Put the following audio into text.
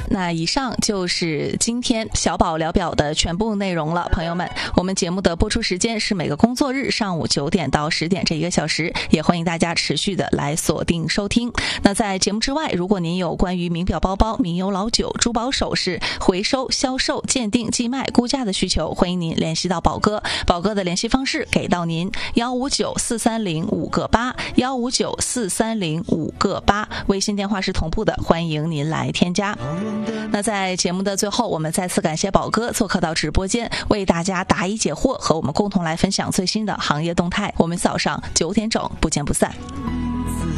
那以上就是今天小宝聊表的全部内容了。朋友们，我们节目的播出时间是每个工作日上午9点到10点这1个小时，也欢迎大家持续的来锁定收听。那在节目之外，如果您有关于名表包包、名油老酒、珠宝首饰回收、销售、鉴定、寄卖、估价的需求，欢迎您联系到宝哥。宝哥的联系方式给到您159-430-5个8，159-430-5个8，微信电话是同步的，欢迎您来添加。那在节目的最后，我们再次感谢宝哥做客到直播间，为大家答疑解惑，和我们共同来分享最新的行业动态。我们早上9点整不见不散。